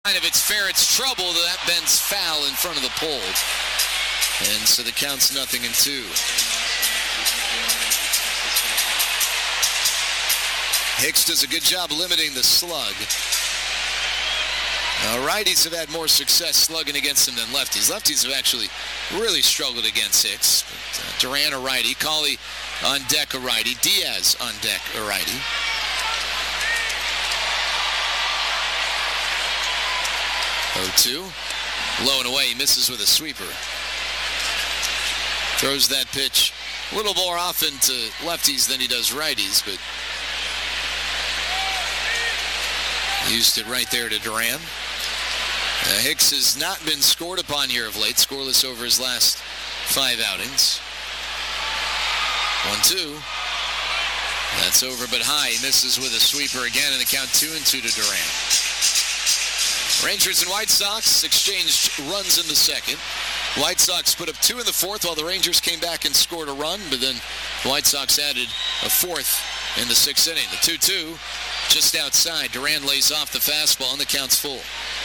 If it's fair, it's trouble. That bends foul in front of the pole. And so the count's 0-2. Hicks does a good job limiting the slug. Righties have had more success slugging against him than lefties. Lefties have actually really struggled against Hicks. But, Duran a righty. Cauley on deck a righty. Diaz on deck a righty. 0-2. Low and away. He misses with a sweeper. Throws that pitch a little more often to lefties than he does righties, but used it right there to Duran. Hicks has not been scored upon here of late. Scoreless over his last 5 outings. 1-2. That's over but high. He misses with a sweeper again, and the count 2-2 to Duran. Rangers and White Sox exchanged runs in the second. White Sox put up 2 in the fourth while the Rangers came back and scored a run, but then the White Sox added a fourth in the 6th inning. The 2-2 just outside. Duran lays off the fastball and the count's full.